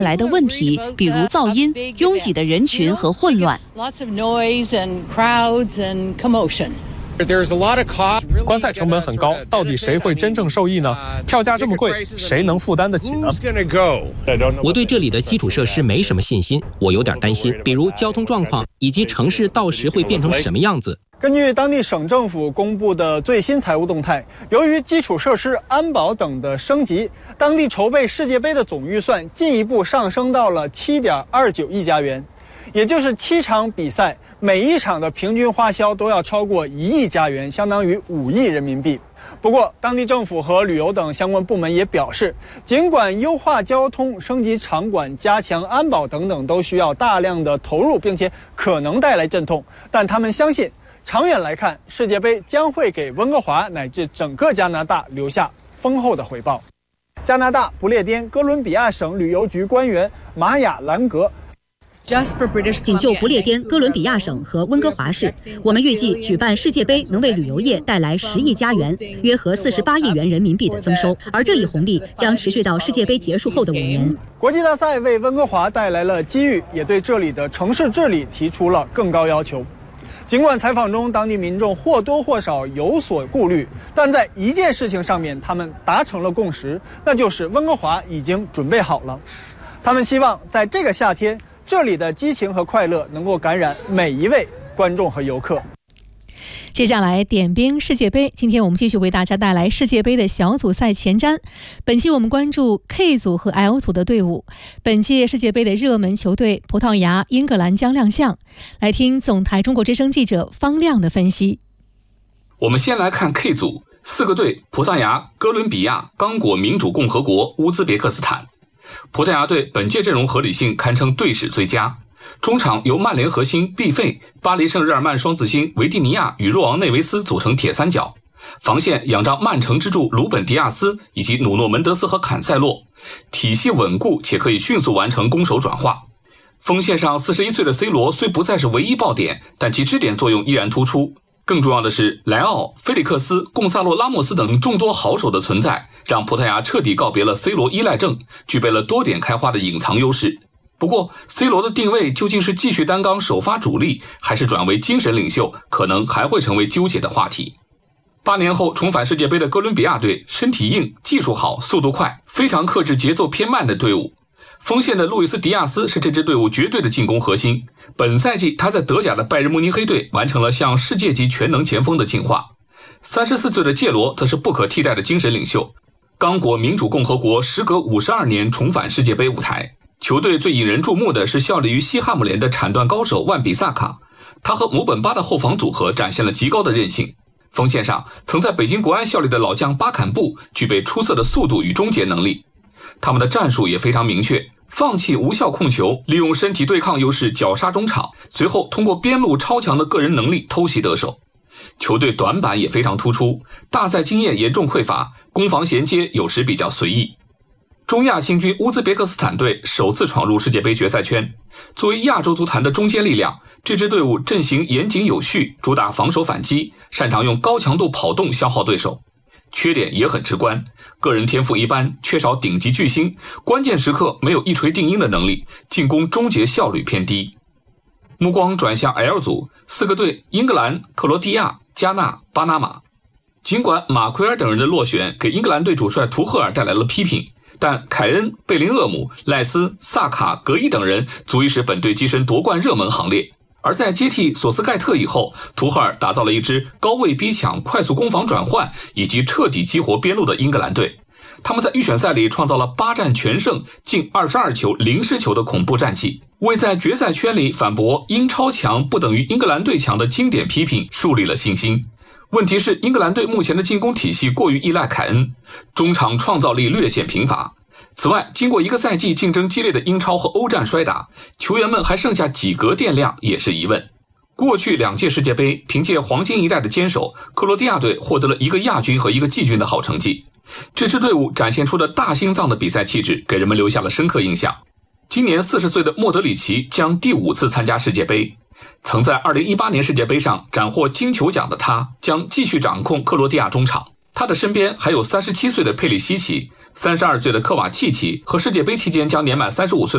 来的问题，比如噪音、拥挤的人群和混乱。 观赛成本很高，到底谁会真正受益呢？票价这么贵，谁能负担得起呢？ 我对这里的基础设施没什么信心，我有点担心，比如交通状况以及城市到时会变成什么样子。 根据当地省政府公布的最新财务动态，由于基础设施、安保等的升级，当地筹备世界杯的总预算进一步上升到了7.29亿加元，也就是7场比赛，每一场的平均花销都要超过1亿加元，相当于5亿人民币。不过，当地政府和旅游等相关部门也表示，尽管优化交通、升级场馆、加强安保等等都需要大量的投入，并且可能带来阵痛，但他们相信，长远来看，世界杯将会给温哥华乃至整个加拿大留下丰厚的回报。加拿大不列颠哥伦比亚省旅游局官员玛雅·兰格。 仅就不列颠哥伦比亚省和温哥华市，我们预计举办世界杯能为旅游业带来10亿加元，约合48亿元人民币的增收，而这一红利将持续到世界杯结束后的5年。 国际大赛为温哥华带来了机遇，也对这里的城市治理提出了更高要求。尽管采访中当地民众或多或少有所顾虑，但在一件事情上面他们达成了共识，那就是温哥华已经准备好了。他们希望在这个夏天，这里的激情和快乐能够感染每一位观众和游客。 接下来点兵世界杯，今天我们继续为大家带来世界杯的小组赛前瞻。本期我们关注 K 组和 L 组的队伍。本届世界杯的热门球队葡萄牙、英格兰将亮相。来听总台中国之声记者方亮的分析。 我们先来看 K 组，4个队：葡萄牙、哥伦比亚、刚果民主共和国、乌兹别克斯坦。葡萄牙队本届阵容合理性堪称队史最佳，中场由曼联核心毕费、巴黎圣日耳曼双子星维蒂尼亚与若昂内维斯组成铁三角，防线仰仗曼城支柱鲁本迪亚斯以及努诺门德斯和坎塞洛，体系稳固且可以迅速完成攻守转化。锋线上41岁的 C 罗虽不再是唯一爆点，但其支点作用依然突出。更重要的是，莱奥、菲利克斯、贡萨洛·拉莫斯等众多好手的存在，让葡萄牙彻底告别了 C 罗依赖症，具备了多点开花的隐藏优势。不过 C 罗的定位究竟是继续担纲首发主力，还是转为精神领袖，可能还会成为纠结的话题。8年后重返世界杯的哥伦比亚队，身体硬、技术好、速度快，非常克制节奏偏慢的队伍。锋线的路易斯·迪亚斯是这支队伍绝对的进攻核心。本赛季他在德甲的拜仁慕尼黑队完成了向世界级全能前锋的进化。34岁的介罗则是不可替代的精神领袖。刚果民主共和国时隔52年重返世界杯舞台，球队最引人注目的是效力于西汉姆联的铲断高手万比萨卡，他和姆本巴的后防组合展现了极高的韧性。锋线上曾在北京国安效力的老将巴坎布具备出色的速度与终结能力。他们的战术也非常明确，放弃无效控球，利用身体对抗优势绞杀中场，随后通过边路超强的个人能力偷袭得手。球队短板也非常突出，大赛经验严重匮乏，攻防衔接有时比较随意。中亚新军乌兹别克斯坦队首次闯入世界杯决赛圈，作为亚洲足坛的中坚力量，这支队伍阵型严谨有序，主打防守反击，擅长用高强度跑动消耗对手。缺点也很直观，个人天赋一般，缺少顶级巨星，关键时刻没有一锤定音的能力，进攻终结效率偏低。目光转向 L 组，4个队：英格兰、克罗地亚、加纳、巴拿马。尽管马奎尔等人的落选给英格兰队主帅图赫尔带来了批评，但凯恩、贝林厄姆、赖斯、萨卡、格伊等人足以使本队跻身夺冠热门行列。而在接替索斯盖特以后，图赫尔打造了一支高位逼抢、快速攻防转换以及彻底激活边路的英格兰队。他们在预选赛里创造了8战全胜、近22球0失球的恐怖战绩，为在决赛圈里反驳英超强不等于英格兰队强的经典批评树立了信心。问题是，英格兰队目前的进攻体系过于依赖凯恩，中场创造力略显贫乏。此外，经过1个赛季竞争激烈的英超和欧战摔打，球员们还剩下几格电量也是疑问。过去2届世界杯，凭借黄金一代的坚守，克罗地亚队获得了1个亚军和1个季军的好成绩。这支队伍展现出的大心脏的比赛气质，给人们留下了深刻印象。今年40岁的莫德里奇将第5次参加世界杯。曾在2018年世界杯上斩获金球奖的他，将继续掌控克罗地亚中场。他的身边还有37岁的佩里西奇、32岁的科瓦契奇和世界杯期间将年满35岁